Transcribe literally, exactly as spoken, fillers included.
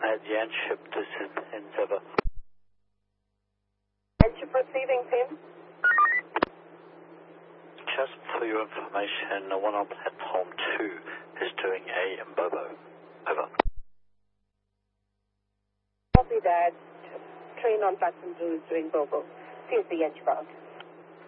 At Yanship, this is Endeavour. Yanship receiving P I M. Just for your information, the one on platform two is doing a Mbobo. Over. Copy that. Train on platform two is doing Bobo. C S C Yanship out.